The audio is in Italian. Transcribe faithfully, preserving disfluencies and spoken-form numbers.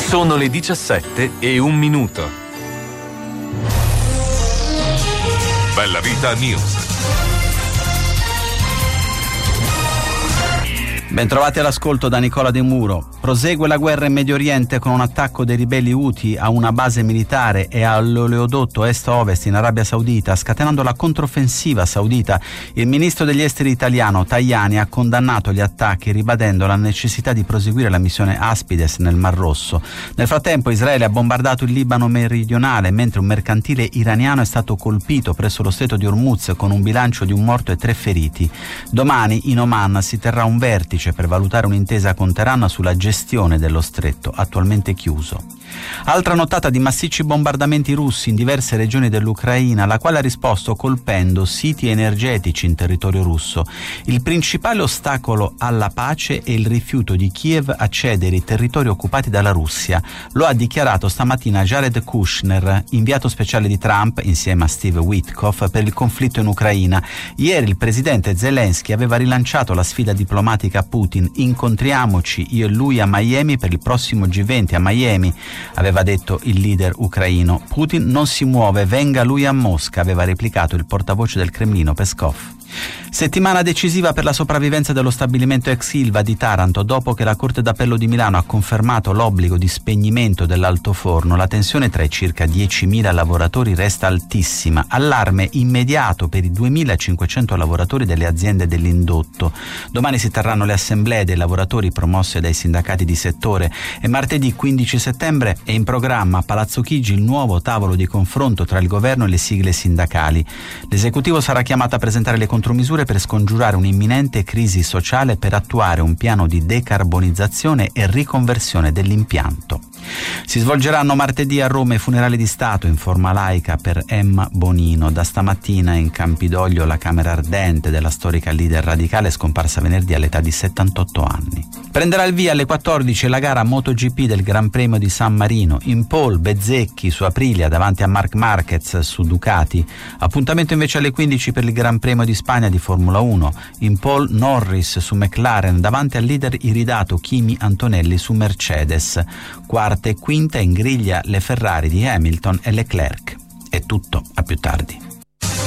Sono le diciassette e un minuto. Bella Vita News. Bentrovati all'ascolto da Nicola De Muro. Prosegue la guerra in Medio Oriente con un attacco dei ribelli Houthi a una base militare e all'oleodotto est-ovest in Arabia Saudita, scatenando la controffensiva saudita. Il ministro degli esteri italiano Tajani ha condannato gli attacchi, ribadendo la necessità di proseguire la missione Aspides nel Mar Rosso. Nel frattempo Israele ha bombardato il Libano meridionale, mentre un mercantile iraniano è stato colpito presso lo stretto di Hormuz con un bilancio di un morto e tre feriti. Domani in Oman si terrà un vertice per valutare un'intesa con Teheran sulla gestione dello stretto, attualmente chiuso. Altra nottata di massicci bombardamenti russi in diverse regioni dell'Ucraina, la quale ha risposto colpendo siti energetici in territorio russo. Il principale ostacolo alla pace è il rifiuto di Kiev a cedere i territori occupati dalla Russia. Lo ha dichiarato stamattina Jared Kushner, inviato speciale di Trump insieme a Steve Witkoff per il conflitto in Ucraina. Ieri il presidente Zelensky aveva rilanciato la sfida diplomatica a Putin. Incontriamoci io e lui a Miami per il prossimo G venti a Miami, aveva detto il leader ucraino. Putin non si muove, venga lui a Mosca, aveva replicato il portavoce del Cremlino Peskov. Settimana decisiva per la sopravvivenza dello stabilimento ex Ilva di Taranto. Dopo che la Corte d'Appello di Milano ha confermato l'obbligo di spegnimento dell'altoforno, la tensione tra i circa diecimila lavoratori resta altissima. Allarme immediato per i duemilacinquecento lavoratori delle aziende dell'indotto. Domani si terranno le assemblee dei lavoratori promosse dai sindacati di settore e martedì quindici settembre è in programma a Palazzo Chigi il nuovo tavolo di confronto tra il governo e le sigle sindacali. L'esecutivo sarà chiamato a presentare le contromisure per scongiurare un'imminente crisi sociale, per attuare un piano di decarbonizzazione e riconversione dell'impianto. Si svolgeranno martedì a Roma i funerali di Stato in forma laica per Emma Bonino. Da stamattina in Campidoglio la camera ardente della storica leader radicale, scomparsa venerdì all'età di settantotto anni. Prenderà il via alle quattordici la gara MotoGP del Gran Premio di San Marino. In pole Bezzecchi su Aprilia davanti a Marc Marquez su Ducati. Appuntamento invece alle quindici per il Gran Premio di Spagna di Formula uno. In pole Norris su McLaren davanti al leader iridato Kimi Antonelli su Mercedes. Quarta e quinta in griglia le Ferrari di Hamilton e Leclerc. È tutto, a più tardi.